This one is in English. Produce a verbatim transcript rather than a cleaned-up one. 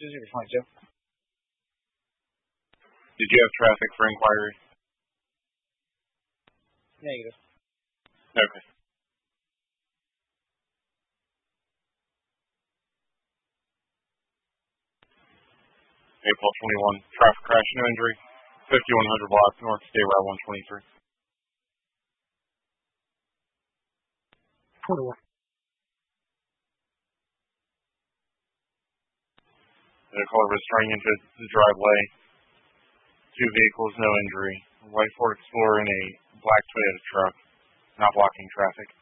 Susie for twenty-two. Did you have traffic for inquiry? Negative. Okay. April twenty-one, traffic crash, no injury. fifty-one hundred blocks north, State Route one twenty-three. twenty-one. Vehicle was turning into the driveway. Two vehicles, no injury. White Ford Explorer and a black Toyota truck, not blocking traffic.